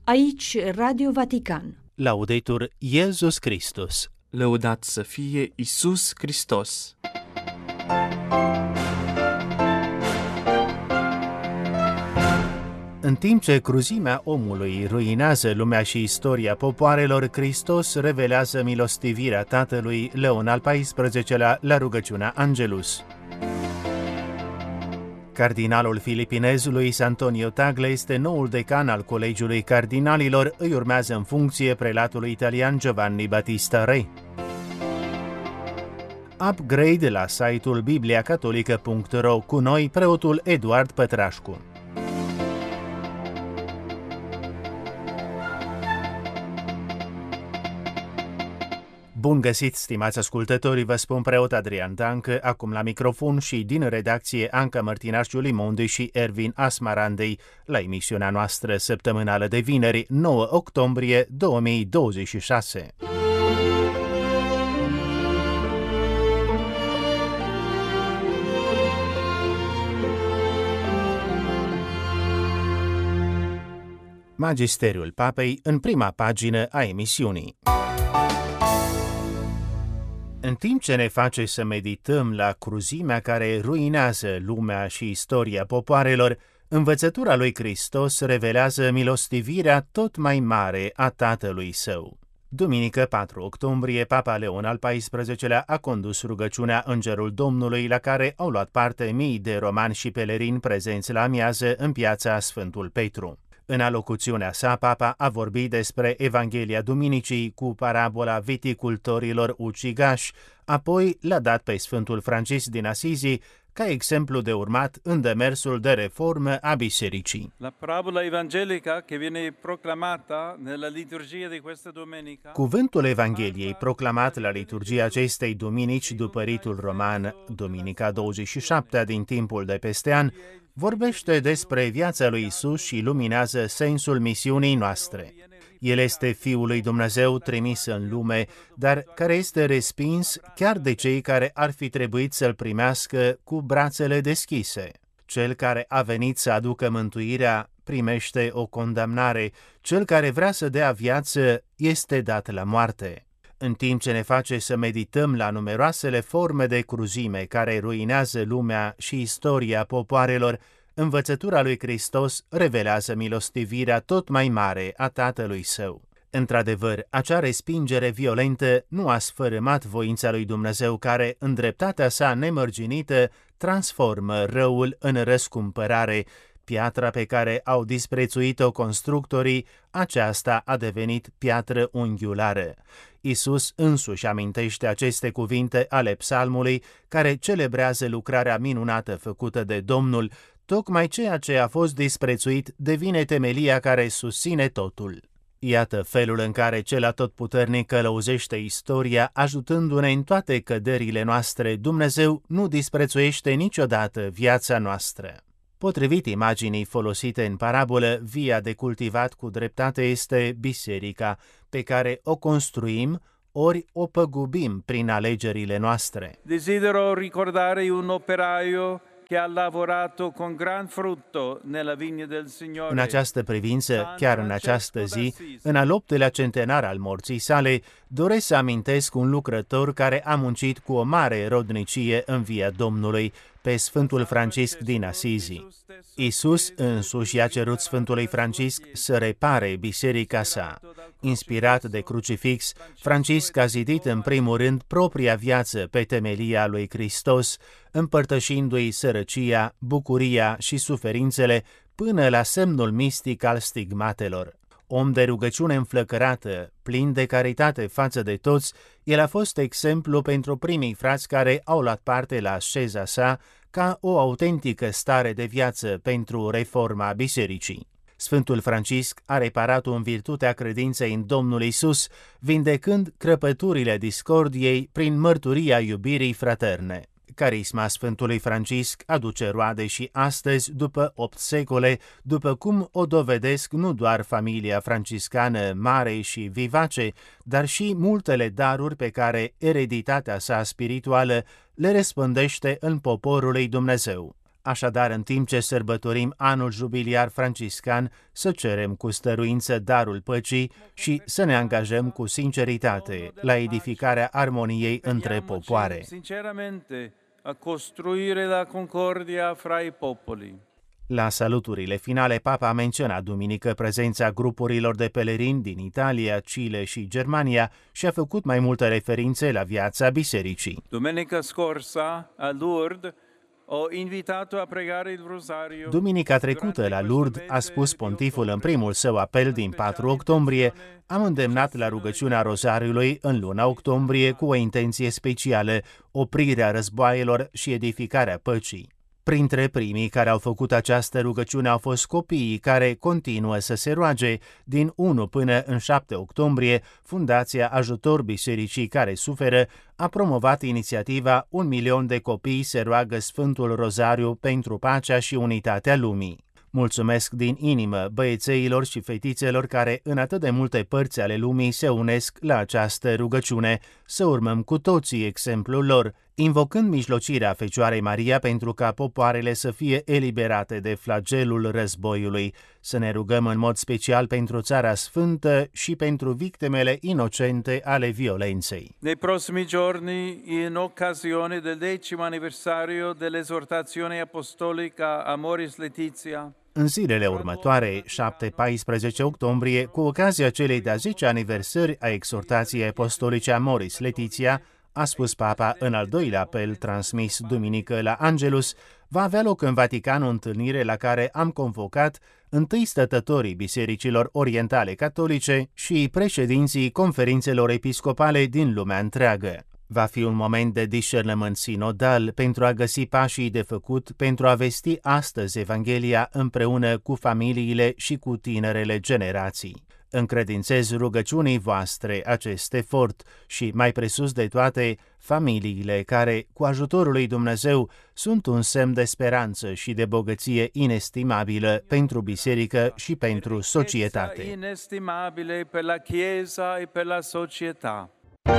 Aici Radio Vatican. Laudetur Iesus Christus. Lăudat să fie Iisus Hristos. În timp ce cruzimea omului ruinează lumea și istoria popoarelor, Hristos revelează milostivirea Tatălui. Leon al XIV-lea la rugăciunea Angelus. Cardinalul filipinez Luis Antonio Tagle este noul decan al Colegiului Cardinalilor, îi urmează în funcție prelatul italian Giovanni Battista Re. Upgrade la site-ul bibliacatolică.ro, cu noi preotul Eduard Pătrașcu. Bun găsit, stimați ascultători, vă spun preot Adrian Dancă, acum la microfon și din redacție Anca Mărtinaș Limonde și Ervin Asmarandei, la emisiunea noastră săptămânală de vineri, 9 octombrie 2026. Magisteriul Papei în prima pagină a emisiunii. În timp ce ne face să medităm la cruzimea care ruinează lumea și istoria popoarelor, învățătura lui Hristos revelează milostivirea tot mai mare a Tatălui Său. Duminică 4 octombrie, Papa Leon al XIV-lea a condus rugăciunea Îngerul Domnului, la care au luat parte mii de romani și pelerini prezenți la amiază în piața Sfântul Petru. În alocuțiunea sa, Papa a vorbit despre Evanghelia Duminicii cu parabola viticultorilor ucigași, apoi l-a dat pe Sfântul Francisc din Asizi ca exemplu de urmat în demersul de reformă a bisericii. La parabola evangelica che viene proclamata nella liturgia di questa domenica. Cuvântul Evangheliei proclamat la liturgia acestei duminici după ritul roman, duminica 27 din timpul de peste an, vorbește despre viața lui Isus și luminează sensul misiunii noastre. El este Fiul lui Dumnezeu trimis în lume, dar care este respins chiar de cei care ar fi trebuit să-L primească cu brațele deschise. Cel care a venit să aducă mântuirea primește o condamnare, cel care vrea să dea viață este dat la moarte. În timp ce ne face să medităm la numeroasele forme de cruzime care ruinează lumea și istoria popoarelor, învățătura lui Hristos revelează milostivirea tot mai mare a Tatălui Său. Într-adevăr, acea respingere violentă nu a sfărâmat voința lui Dumnezeu care, în dreptatea sa nemărginită, transformă răul în răscumpărare. Piatra pe care au disprețuit-o constructorii, aceasta a devenit piatră unghiulară. Isus însuși amintește aceste cuvinte ale psalmului, care celebrează lucrarea minunată făcută de Domnul. Tocmai ceea ce a fost disprețuit devine temelia care susține totul. Iată felul în care cel atotputernic călăuzește istoria, ajutându-ne în toate căderile noastre. Dumnezeu nu disprețuiește niciodată viața noastră. Potrivit imaginii folosite în parabolă, via de cultivat cu dreptate este biserica, pe care o construim ori o păgubim prin alegerile noastre. Desidero ricordare un operaio che ha lavorato con gran frutto nella vigna del Signore. În această privință, chiar în această zi, în al 8-lea centenar al morții sale, doresc să amintesc un lucrător care a muncit cu o mare rodnicie în via Domnului, pe Sfântul Francisc din Asizi. Isus însuși i-a cerut Sfântului Francisc să repare biserica sa. Inspirat de crucifix, Francisc a zidit în primul rând propria viață pe temelia lui Hristos, împărtășindu-i sărăcia, bucuria și suferințele până la semnul mistic al stigmatelor. Om de rugăciune înflăcărată, plin de caritate față de toți, el a fost exemplu pentru primii frați care au luat parte la asceza sa ca o autentică stare de viață pentru reforma bisericii. Sfântul Francisc a reparat-o în virtutea credinței în Domnul Isus, vindecând crăpăturile discordiei prin mărturia iubirii fraterne. Carisma Sfântului Francisc aduce roade și astăzi, după 8 secole, după cum o dovedesc nu doar familia franciscană mare și vivace, dar și multele daruri pe care ereditatea sa spirituală le răspândește în poporul lui Dumnezeu. Așadar, în timp ce sărbătorim anul jubiliar franciscan, să cerem cu stăruință darul păcii și să ne angajăm cu sinceritate la edificarea armoniei între popoare. Sinceramente a costruire la concordia fra i popoli. La saluturile finale, Papa a menționat duminică prezența grupurilor de pelerini din Italia, Chile și Germania și a făcut mai multe referințe la viața bisericii. Domenica scorsa a Lourdes ho invitato a pregare il rosario. Duminica trecută la Lourdes, a spus pontiful în primul său apel din 4 octombrie, am îndemnat la rugăciunea Rozariului în luna octombrie cu o intenție specială, oprirea războaielor și edificarea păcii. Printre primii care au făcut această rugăciune au fost copiii care continuă să se roage. Din 1 până în 7 octombrie, Fundația Ajutor Bisericii care suferă a promovat inițiativa 1 milion de copii se roagă Sfântul Rozariu pentru pacea și unitatea lumii. Mulțumesc din inimă băiețeilor și fetițelor care în atât de multe părți ale lumii se unesc la această rugăciune. Să urmăm cu toții exemplul lor, invocând mijlocirea Fecioarei Maria pentru ca popoarele să fie eliberate de flagelul războiului. Să ne rugăm în mod special pentru Țara Sfântă și pentru victimele inocente ale violenței. Nei prossimi giorni, in occasione del 10° anniversario dell'esortazione apostolica Amoris Laetitia, în zilele următoare, 7-14 octombrie, cu ocazia celei de-a 10-a aniversări a exhortației apostolice Amoris Laetitia, a spus Papa în al doilea apel transmis duminică la Angelus, va avea loc în Vatican o întâlnire la care am convocat întâi stătătorii bisericilor orientale catolice și președinții conferințelor episcopale din lumea întreagă. Va fi un moment de discernământ sinodal pentru a găsi pașii de făcut pentru a vesti astăzi Evanghelia împreună cu familiile și cu tinerele generații. Încredințez rugăciunii voastre acest efort și, mai presus de toate, familiile care, cu ajutorul lui Dumnezeu, sunt un semn de speranță și de bogăție inestimabilă pentru biserică și pentru societate. Inestimabile per la Chiesa e per la società.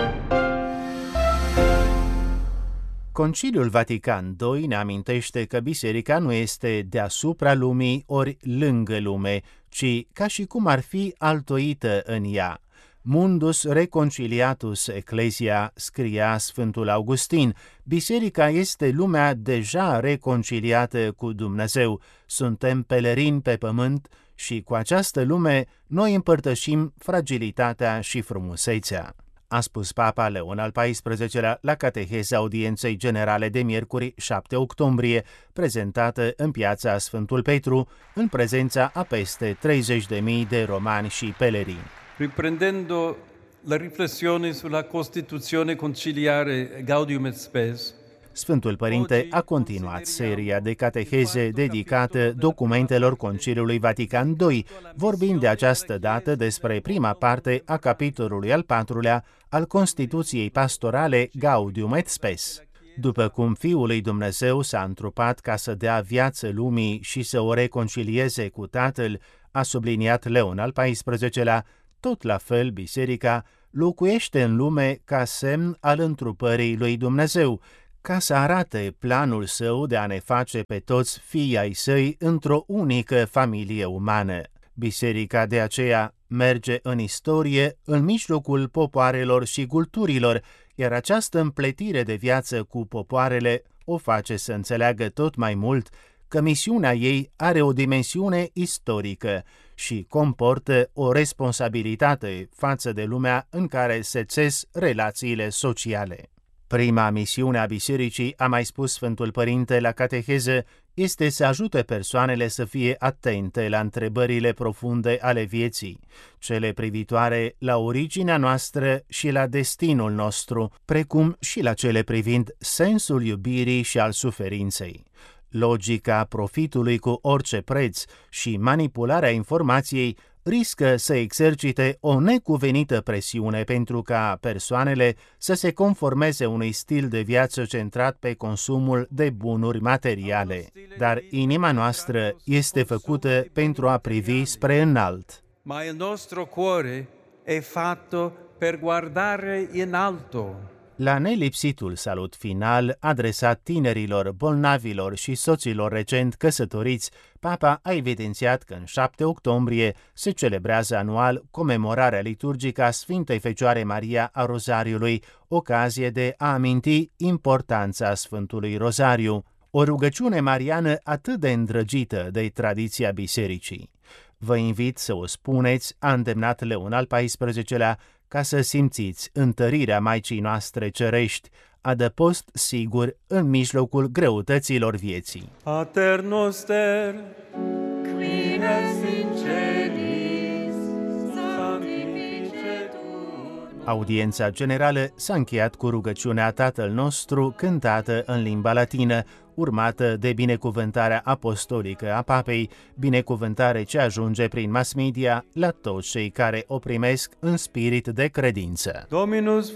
Conciliul Vatican II ne amintește că biserica nu este deasupra lumii ori lângă lume, ci ca și cum ar fi altoită în ea. Mundus reconciliatus ecclesia, scria Sfântul Augustin, biserica este lumea deja reconciliată cu Dumnezeu, suntem pelerini pe pământ și cu această lume noi împărtășim fragilitatea și frumusețea. A spus Papa Leon al XIV-lea la cateheza audienței generale de miercuri 7 octombrie, prezentată în piața Sfântul Petru, în prezența a peste 30.000 de romani și pelerini. Riprendendo la riflessione sulla Costituzione conciliare Gaudium et Spes, Sfântul Părinte a continuat seria de cateheze dedicată documentelor Conciliului Vatican II, vorbind de această dată despre prima parte a capitolului al 4-lea al Constituției pastorale Gaudium et Spes. După cum Fiul lui Dumnezeu s-a întrupat ca să dea viață lumii și să o reconcilieze cu Tatăl, a subliniat Leon al XIV-lea, tot la fel biserica locuiește în lume ca semn al întrupării lui Dumnezeu, ca să arate planul său de a ne face pe toți fii ai săi într-o unică familie umană. Biserica de aceea merge în istorie, în mijlocul popoarelor și culturilor, iar această împletire de viață cu popoarele o face să înțeleagă tot mai mult că misiunea ei are o dimensiune istorică și comportă o responsabilitate față de lumea în care se țes relațiile sociale. Prima misiune a bisericii, a mai spus Sfântul Părinte la cateheză, este să ajute persoanele să fie atente la întrebările profunde ale vieții, cele privitoare la originea noastră și la destinul nostru, precum și la cele privind sensul iubirii și al suferinței. Logica profitului cu orice preț și manipularea informației riscă să exercite o necuvenită presiune pentru ca persoanele să se conformeze unui stil de viață centrat pe consumul de bunuri materiale. Dar inima noastră este făcută pentru a privi spre înalt. Ma il nostro cuore è fatto per guardare in alto. La nelipsitul salut final adresat tinerilor, bolnavilor și soților recent căsătoriți, Papa a evidențiat că în 7 octombrie se celebrează anual comemorarea liturgică a Sfintei Fecioare Maria a Rozariului, ocazie de a aminti importanța Sfântului Rozariu, o rugăciune mariană atât de îndrăgită de tradiția bisericii. Vă invit să o spuneți, a îndemnat Leon al XIV-lea, ca să simțiți întărirea Maicii noastre cerești, adăpost sigur în mijlocul greutăților vieții. Pater noster, qui es in celis, sanctificetur. Audiența generală s-a încheiat cu rugăciunea Tatăl nostru cântată în limba latină, urmată de binecuvântarea apostolică a Papei, binecuvântare ce ajunge prin mass media la toți cei care o primesc în spirit de credință. Dominus